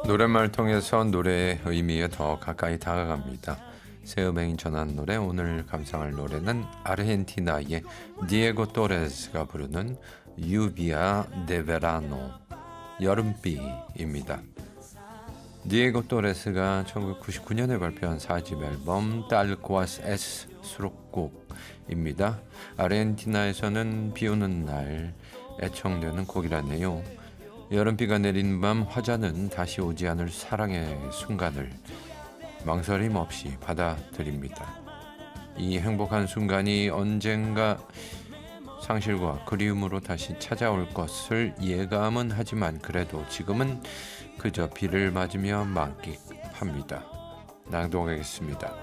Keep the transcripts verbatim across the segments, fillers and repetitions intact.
노랫말을 통해서 노래의 의미에 더 가까이 다가갑니다. 새 음행이 전하는 노래, 오늘 감상할 노래는 아르헨티나의 디에고 또레스가 부르는 유비아 데 베라노, 여름비입니다. 디에고 또레스가 천구백구십구 년에 발표한 사 집 앨범 딸코아스 에스 수록곡입니다. 아르헨티나에서는 비오는 날 애청되는 곡이라네요. 여름비가 내린 밤 화자는 다시 오지 않을 사랑의 순간을 망설임 없이 받아들입니다. 이 행복한 순간이 언젠가 상실과 그리움으로 다시 찾아올 것을 예감은 하지만 그래도 지금은 그저 비를 맞으며 만끽합니다. 낭독하겠습니다.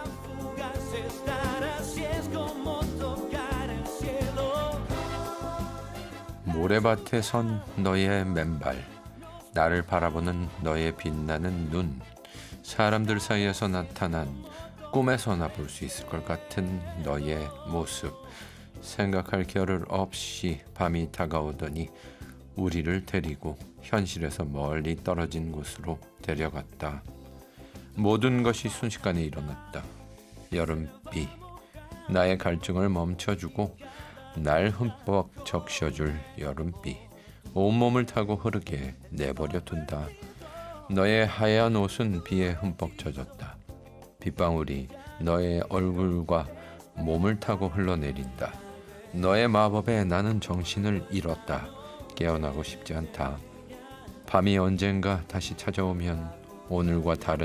모래밭에 선 너의 맨발, 나를 바라보는 너의 빛나는 눈, 사람들 사이에서 나타난 꿈에서나 볼 수 있을 것 같은 너의 모습, 생각할 겨를 없이 밤이 다가오더니 우리를 데리고 현실에서 멀리 떨어진 곳으로 데려갔다. 모든 것이 순식간에 일어났다. 여름비, 나의 갈증을 멈춰주고 날 흠뻑 적셔줄 여름비, 온몸을 타고 흐르게 내버려 둔다. 너의 하얀 옷은 비에 흠뻑 젖었다. 빗방울이 너의 얼굴과 몸을 타고 흘러내린다. 너의 마법에 나는 정신을 잃었다. 깨어나고 싶지 않다. 밤이 언젠가 다시 찾아오면 오늘과 다른